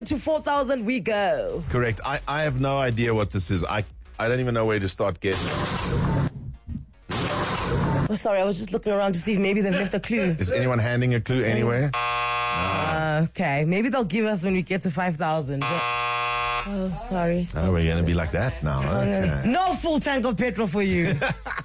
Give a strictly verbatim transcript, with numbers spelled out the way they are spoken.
To four thousand we go. Correct. I, I have no idea what this is. I I don't even know where to start guessing. Oh, sorry, I was just looking around to see if maybe they've left a clue. Is anyone handing a clue anywhere? Uh, okay, maybe they'll give us when we get to five thousand. Oh, sorry. Oh, we're going to be like that now. Okay. No full tank of petrol for you.